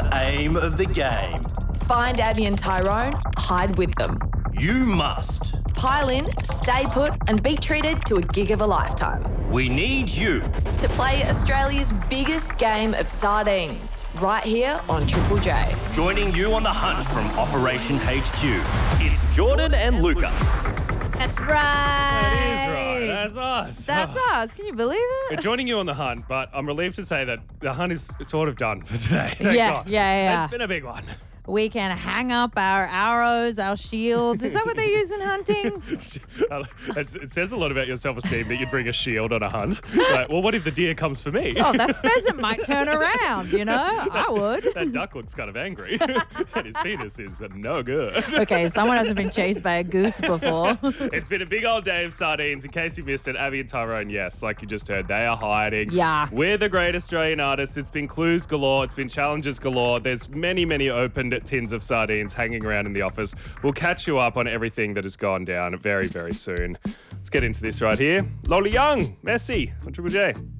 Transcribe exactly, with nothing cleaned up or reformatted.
the aim of the game. Find Abby and Tyrone, hide with them. You must. Pile in, stay put, and be treated to a gig of a lifetime. We need you. To play Australia's biggest game of sardines, right here on Triple J. Joining you on the hunt from Operation H Q, it's Jordan and Luca. That's right. That is right. That's us. That's us. Can you believe We're it? joining you on the hunt, but I'm relieved to say that the hunt is sort of done for today. Thank Yeah, God. yeah, yeah. It's been a big one. We can hang up our arrows, our shields. Is that what they use in hunting? It's, it says a lot about your self-esteem that you'd bring a shield on a hunt. Like, well, what if the deer comes for me? Oh, the pheasant might turn around, you know? I would. That duck looks kind of angry. And his penis is no good. Okay, someone hasn't been chased by a goose before. It's been a big old day of sardines. In case you missed it, Abby and Tyrone, yes, like you just heard, they are hiding. Yeah. We're the great Australian artists. It's been clues galore. It's been challenges galore. There's many, many opened tins of sardines hanging around in the office. We'll catch you up on everything that has gone down very, very soon. Let's get into this right here. Lola Young, Messi on Triple J.